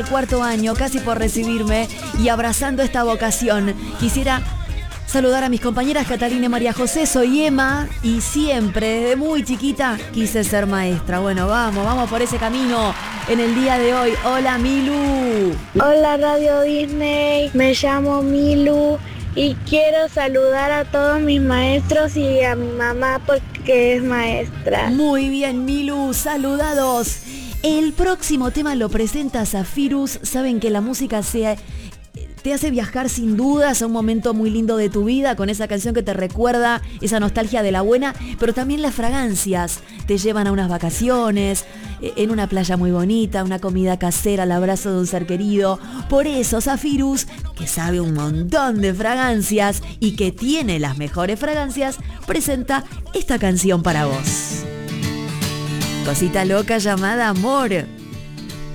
cuarto año, casi por recibirme y abrazando esta vocación. Quisiera saludar a mis compañeras Catalina y María José. Soy Emma y siempre, desde muy chiquita, quise ser maestra. Bueno, vamos por ese camino en el día de hoy. Hola, Milu. Hola, Radio Disney. Me llamo Milu y quiero saludar a todos mis maestros y a mi mamá porque es maestra. Muy bien, Milu, saludados. El próximo tema lo presenta Zafirus. Saben que la música te hace viajar sin dudas a un momento muy lindo de tu vida con esa canción que te recuerda esa nostalgia de la buena, pero también las fragancias te llevan a unas vacaciones, en una playa muy bonita, una comida casera al abrazo de un ser querido. Por eso Zafirus, que sabe un montón de fragancias y que tiene las mejores fragancias, presenta esta canción para vos. Cosita loca llamada Amor.